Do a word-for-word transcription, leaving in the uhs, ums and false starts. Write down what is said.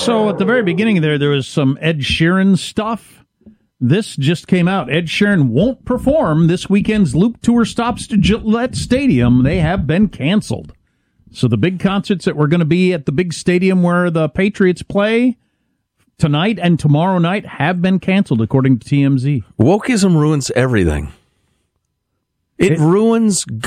So at the very beginning there, there was some Ed Sheeran stuff. This just came out. Ed Sheeran won't perform this weekend's Loop Tour stops to Gillette Stadium. They have been canceled. So the big concerts that were going to be at the big stadium where the Patriots play tonight and tomorrow night have been canceled, according to T M Z. Wokeism ruins everything. It, it ruins